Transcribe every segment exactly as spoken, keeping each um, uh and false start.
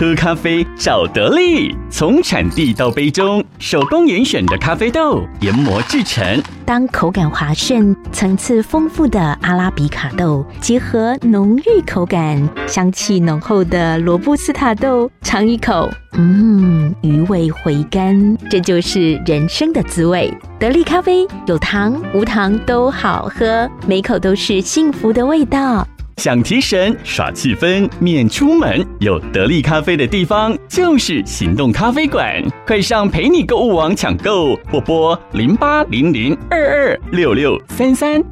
喝咖啡找得力，从产地到杯中，手工严选的咖啡豆研磨制成。 当口感滑顺、层次丰富的阿拉比卡豆结合浓郁口感、香气浓厚的罗布斯塔豆，尝一口，嗯，余味回甘，这就是人生的滋味。得力咖啡有糖无糖都好喝，每口都是幸福的味道。 想提神耍气氛免出门，有得力咖啡的地方就是行动咖啡馆，快上陪你购物网抢购，或拨零八零零二二六六三三。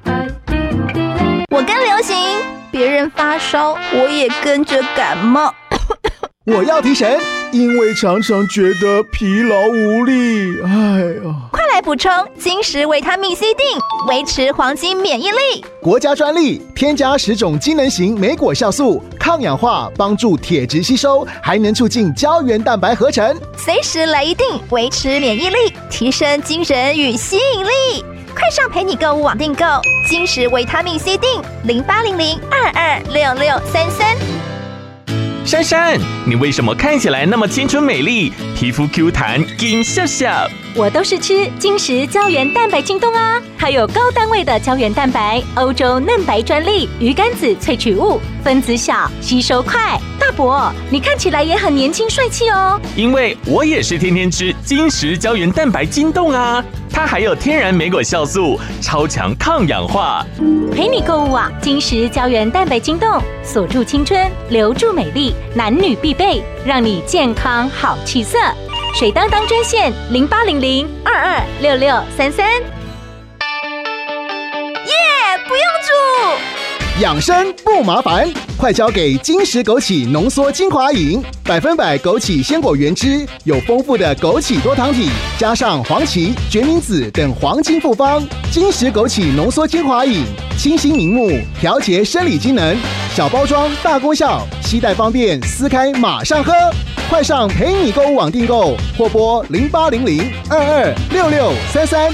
我跟流行，别人发烧，我也跟着感冒。 我要提神，因为常常觉得疲劳无力。哎呀， 快来补充金石维他命 C 锭，维持黄金免疫力。 国家专利，添加十种机能型莓果酵素，抗氧化，帮助铁质吸收，还能促进胶原蛋白合成。 随时来一锭，维持免疫力，提升精神与吸引力。快上陪你购物网订购金石维他命 C 锭，零八零零二二六六三三。 珊珊，你为什么看起来那么青春美丽，皮肤 Q 弹金笑笑？ 我都是吃金石胶原蛋白晶冻啊，还有高单位的胶原蛋白，欧洲嫩白专利，鱼肝子萃取物，分子小，吸收快。大伯，你看起来也很年轻帅气哦。 因为我也是天天吃金石胶原蛋白晶冻啊，它还有天然莓果酵素，超强抗氧化。 陪你购物网金石胶原蛋白晶冻，锁住青春，留住美丽，男女必备，让你健康好气色。水当当专线零八零零二二六六三三。耶， 不用煮。 养生不麻烦，快交给金石枸杞浓缩精华饮，百分百枸杞鲜果原汁，有丰富的枸杞多糖体，加上黄芪、决明子等黄金复方。金石枸杞浓缩精华饮，清新明目，调节生理机能，小包装大功效，携带方便，撕开马上喝。快上陪你购物网订购，或拨零八零零二二六六三三。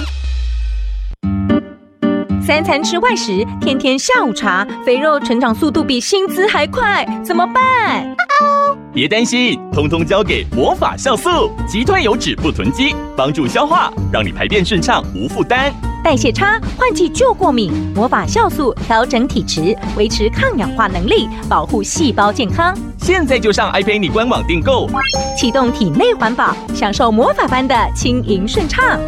三餐吃外食，天天下午茶，肥肉成长速度比薪资还快，怎么办？ 别担心，通通交给魔法酵素，击退油脂不囤积，帮助消化，让你排便顺畅无负担。 代谢差，换季就过敏，魔法酵素调整体质，维持抗氧化能力，保护细胞健康。 现在就上爱陪你官网订购， 启动体内环保，享受魔法般的轻盈顺畅。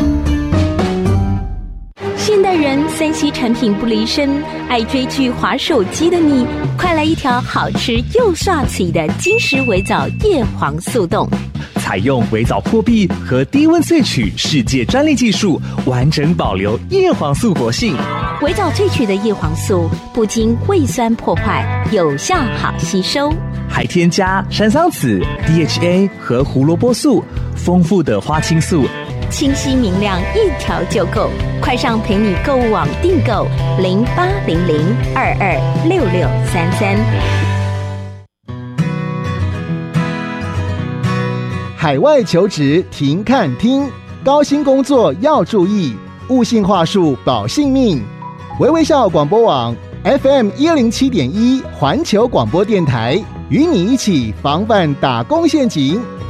现代人三 C 产品不离身，爱追剧滑手机的你，快来一条好吃又帅气的金石微藻叶黄素冻。 采用微藻破壁和低温萃取世界专利技术，完整保留叶黄素活性。 微藻萃取的叶黄素不经胃酸破坏，有效好吸收， 还添加山桑子、D H A 和胡萝卜素，丰富的花青素， 清晰明亮，一条就够。快上陪你购物网订购零八零零二二六六三三。 海外求职停看听，高薪工作要注意，误信话术保性命。微微笑广播网 F M 一零七点一环球广播电台，与你一起防范打工陷阱，